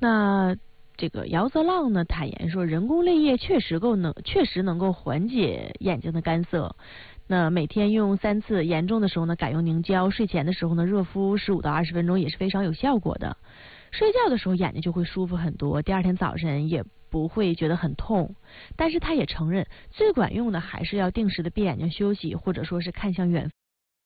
那这个姚泽浪呢坦言说，人工泪液确实能够缓解眼睛的干涩。那每天用3次，严重的时候呢改用凝胶，睡前的时候呢热敷15到20分钟也是非常有效果的。睡觉的时候眼睛就会舒服很多，第二天早晨也不会觉得很痛。但是他也承认，最管用的还是要定时的闭眼睛休息，或者说是看向远